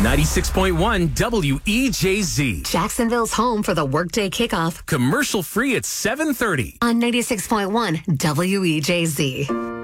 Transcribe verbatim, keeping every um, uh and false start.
ninety-six point one W E J Z. Jacksonville's home for the workday kickoff. Commercial free at seven thirty. On ninety-six point one W E J Z.